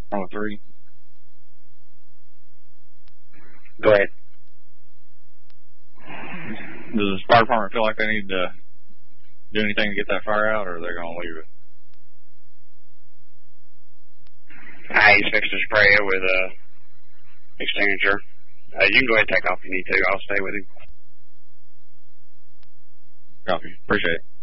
On the 3. Go ahead. Does the fire department feel like they need to do anything to get that fire out, or are they going to leave it? He's fixing to spray it with a extinguisher. You can go ahead and take off if you need to. I'll stay with him. Copy. Appreciate it.